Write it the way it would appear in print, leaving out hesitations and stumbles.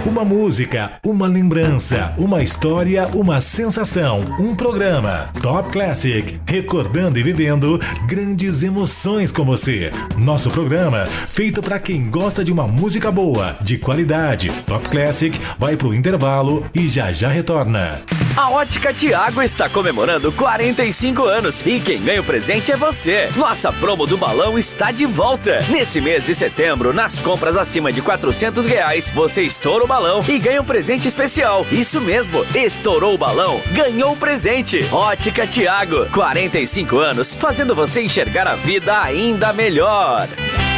Uma música, uma lembrança, uma história, uma sensação, um programa. Top Classic, recordando e vivendo grandes emoções com você. Nosso programa, feito para quem gosta de uma música boa, de qualidade. Top Classic vai pro intervalo e já retorna. A Ótica Tiago está comemorando 45 anos e quem ganha o presente é você. Nossa promo do balão está de volta. Nesse mês de setembro, nas compras acima de R$400, você estoura o balão e ganha um presente especial. Isso mesmo, estourou o balão, ganhou o presente. Ótica Tiago, 45 anos, fazendo você enxergar a vida ainda melhor.